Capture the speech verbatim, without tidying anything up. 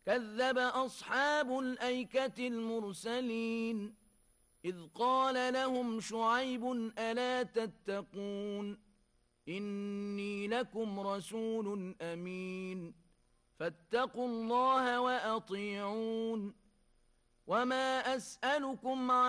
كذب أصحاب الأيكة المرسلين إذ قال لهم شعيب ألا تتقون إني لكم رسول أمين فاتقوا الله وأطيعون وما أسألكم